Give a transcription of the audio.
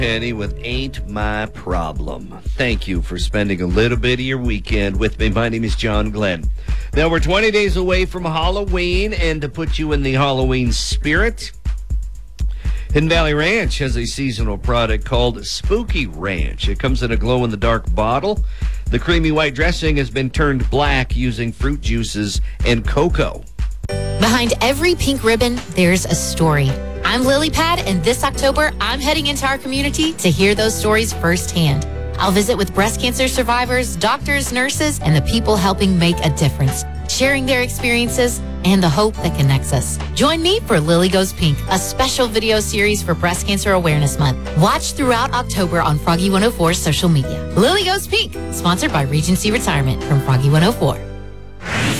Penny with Ain't My Problem. Thank you for spending a little bit of your weekend with me. My name is John Glenn. Now, we're 20 days away from Halloween, and to put you in the Halloween spirit, Hidden Valley Ranch has a seasonal product called Spooky Ranch. It comes in a glow-in-the-dark bottle. The creamy white dressing has been turned black using fruit juices and cocoa. Behind every pink ribbon, there's a story. I'm Lily Pad, and this October, I'm heading into our community to hear those stories firsthand. I'll visit with breast cancer survivors, doctors, nurses, and the people helping make a difference, sharing their experiences and the hope that connects us. Join me for Lily Goes Pink, a special video series for Breast Cancer Awareness Month. Watch throughout October on Froggy 104's social media. Lily Goes Pink, sponsored by Regency Retirement from Froggy 104.